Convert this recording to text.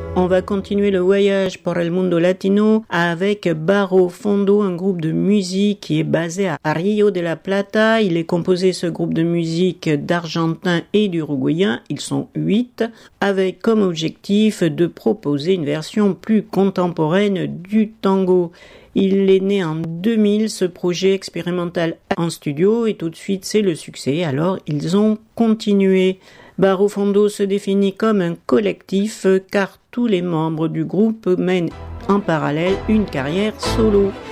On va continuer le voyage pour el mundo latino avec Barro Fondo, un groupe de musique qui est basé à Rio de la Plata. Il est composé, ce groupe de musique, d'Argentins et d'Uruguayens. Ils sont 8, avec comme objectif de proposer une version plus contemporaine du tango. Il est né en 2000, ce projet expérimental en studio, et tout de suite c'est le succès, alors ils ont continué. Barro Fondo se définit comme un collectif car tous les membres du groupe mènent en parallèle une carrière solo.